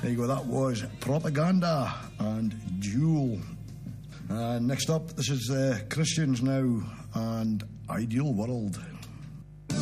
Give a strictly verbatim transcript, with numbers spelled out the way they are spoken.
There you go, that was Propaganda and Duel. Uh, next up, this is uh, Christians now and Ideal World.